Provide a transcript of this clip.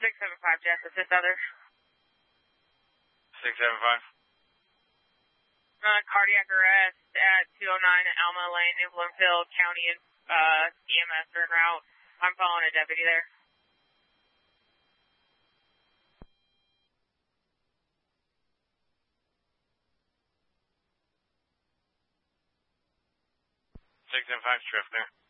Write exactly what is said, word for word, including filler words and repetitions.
six seven five, Jess, assist others. six seven five. Uh, cardiac arrest at two oh nine Alma Lane, New Bloomfield County, uh, E M S are en route. I'm following a deputy there. six seven five, Drift there.